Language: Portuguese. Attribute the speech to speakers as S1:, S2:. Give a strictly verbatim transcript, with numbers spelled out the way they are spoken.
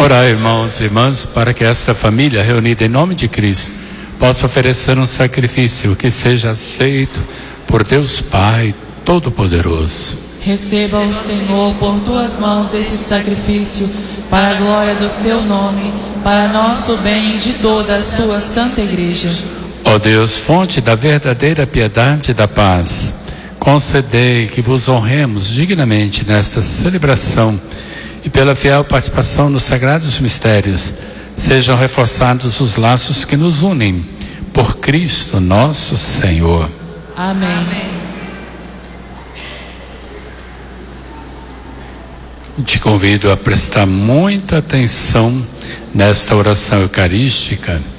S1: Orai, irmãos e irmãs, para que esta família reunida em nome de Cristo possa oferecer um sacrifício que seja aceito por Deus Pai Todo-Poderoso.
S2: Receba o Senhor por tuas mãos esse sacrifício, para a glória do seu nome, para nosso bem e de toda a sua santa igreja.
S1: Ó Deus, fonte da verdadeira piedade e da paz, concedei que vos honremos dignamente nesta celebração e pela fiel participação nos sagrados mistérios, sejam reforçados os laços que nos unem, por Cristo nosso Senhor.
S2: Amém. Amém.
S1: Te convido a prestar muita atenção nesta oração eucarística,